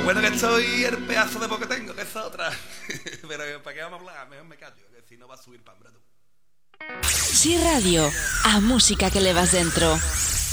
bueno que estoy y el pedazo de voz que tengo, que es otra. Pero ¿para qué vamos a hablar? Mejor me callo, que si no va a subir pambra tú. Sí Radio, a música que levas dentro.